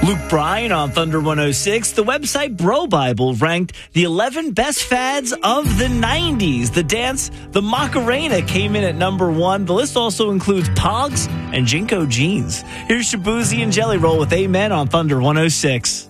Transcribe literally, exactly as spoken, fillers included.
Luke Bryan on Thunder one oh six. The website Bro Bible ranked the eleven best fads of the nineties. The dance, the Macarena, came in at number one. The list also includes Pogs and Jinko jeans. Here's Shabuzi and Jelly Roll with Amen on Thunder one oh six.